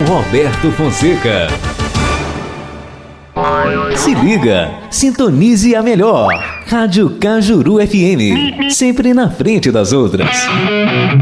Roberto Fonseca. Se liga, sintonize a melhor. Rádio Cajuru FM, sempre na frente das outras.